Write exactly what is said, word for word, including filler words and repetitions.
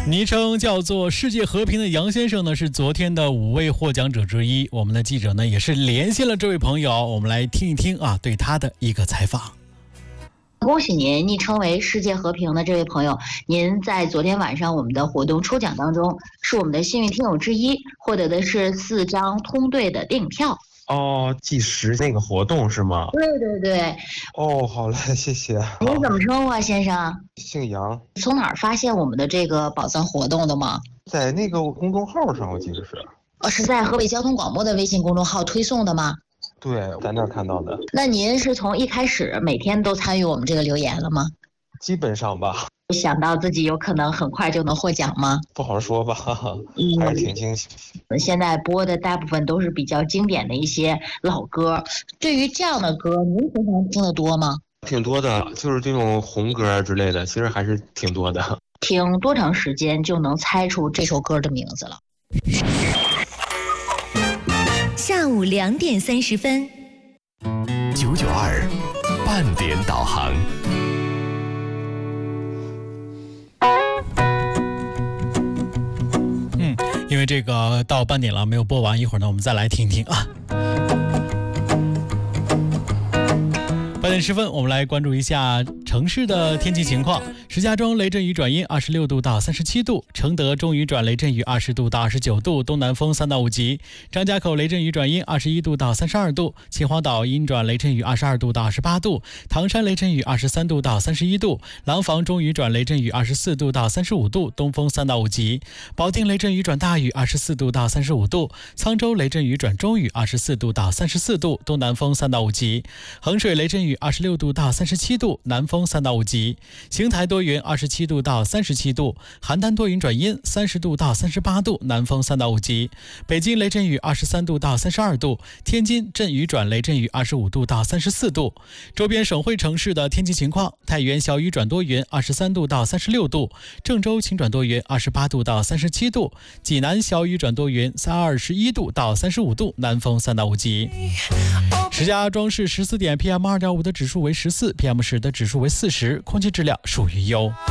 昵称叫做世界和平的杨先生呢，是昨天的五位获奖者之一。我们的记者呢也是连线了这位朋友，我们来听一听啊对他的一个采访。 恭喜您，昵称为世界和平的这位朋友，您在昨天晚上我们的活动抽奖当中是我们的幸运听友之一，获得的是四张通兑的电影票。 哦，计时那个活动是吗？ 对对对。 哦，好嘞，谢谢。 您怎么称呼啊，先生？ 姓杨。 从哪儿发现我们的这个宝藏活动的吗？ 在那个公众号上，我记得是。 哦，是在河北交通广播的微信公众号推送的吗？ 对，在那儿看到的。 那您是从一开始每天都参与我们这个留言了吗？ 基本上吧。 想到自己有可能很快就能获奖吗？ 不好说吧， 嗯、 还是挺惊喜。 现在播的大部分都是比较经典的一些老歌，对于这样的歌，您平常听得多吗？ 挺多的，就是这种红歌啊之类的，其实还是挺多的。 听多长时间就能猜出这首歌的名字了？ 下午两点三十分， 九九二半点导航。 嗯，因为这个到半点了没有播完，一会儿呢我们再来听听啊。八点十分，我们来关注一下城市的天气情况。石家庄雷阵雨转阴，二十六度到三十七度；承德中雨转雷阵雨，二十度到二十九度，东南风三到五级；张家口雷阵雨转阴，二十一度到三十二度；秦皇岛阴转雷阵雨，二十二度到二十八度；唐山雷阵雨，二十三度到三十一度；廊坊中雨转雷阵雨，二十四度到三十五度，东风三到五级；保定雷阵雨转大雨，二十四度到三十五度；沧州雷阵雨转中雨，二十四度到三十四度，东南风三到五级；衡水雷阵雨，二十六度到三十七度，南风三到五级；邢台多云，二十七度到三十七度；邯郸多云转阴，三十度到三十八度，南风三到五级；北京雷阵雨，二十三度到三十二度；天津阵雨转雷阵雨，二十五度到三十四度。周边省会城市的天气情况：太原小雨转多云，二十三度到三十六度；郑州晴转多云，二十八度到三十七度；济南小雨转多云，二十一度到三十五度，南风三到五级。石家庄市十四点 P M 二点五 的指数为十四 ，P M 十的指数为四十，空气质量属于优。